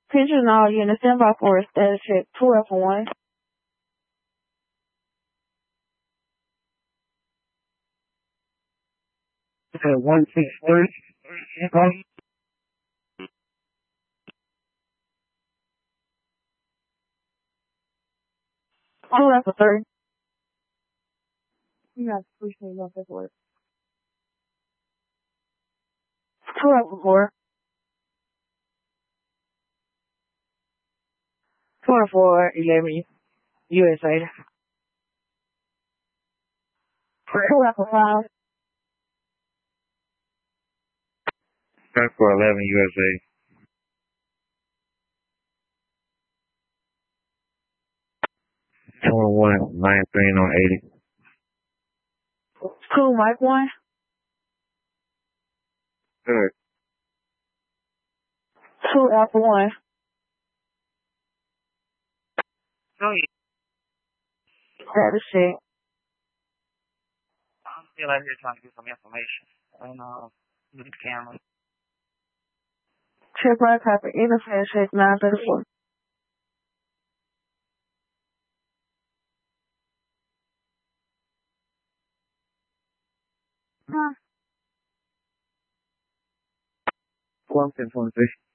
Attention all units, stand by for a status check 2F1. Okay, 163. 2F3. You guys appreciate enough this work. 2F4. 2411 USA. 2F5. 2411 USA. 2193 on 80. Cool, Mike 1. Good. 2F1. Status check. I'm still out here trying to get some information. And, with the camera. Check right copy. Interface check 934. One 1023.